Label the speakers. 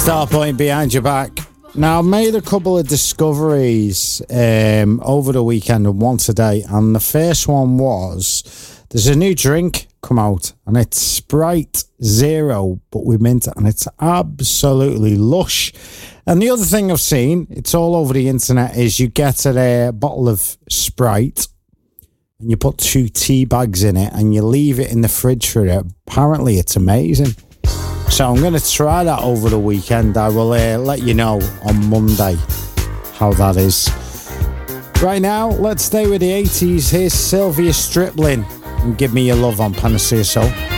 Speaker 1: Starpoint behind your back. Now, I made a couple of discoveries over the weekend and one today, and the first one was there's a new drink come out, and it's Sprite Zero, but with mint, and it's absolutely lush. And the other thing I've seen, it's all over the internet, is you get a bottle of Sprite, and you put 2 tea bags in it, and you leave it in the fridge for it. Apparently, it's amazing. So I'm going to try that over the weekend. I will let you know on Monday how that is. Right now, let's stay with the 80s. Here's Sylvia Striplin and Give Me Your Love on Panacea Soul.